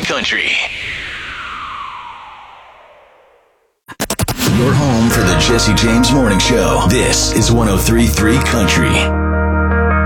Country. Your home for the Jesse James Morning Show. This is 103.3 Country.